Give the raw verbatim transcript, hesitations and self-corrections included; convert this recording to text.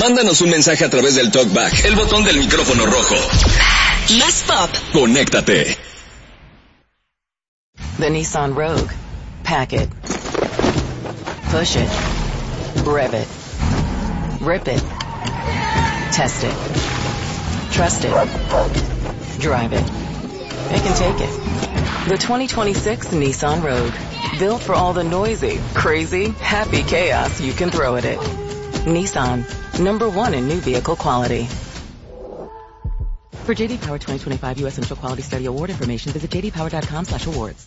Mándanos un mensaje a través del TalkBack, el botón del micrófono rojo. Más pop. Conéctate. The Nissan Rogue. Pack it. Push it. Rev it. Rip it. Test it. Trust it. Drive it. It can take it. The twenty twenty-six Nissan Rogue. Built for all the noisy, crazy, happy chaos you can throw at it. Nissan. Number one in new vehicle quality. For J D Power twenty twenty-five U S Initial Quality Study Award information, visit j d power dot com slash awards.